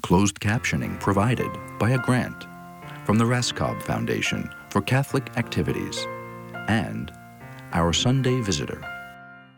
Closed captioning provided by a grant from the Raskob Foundation for Catholic Activities and Our Sunday Visitor.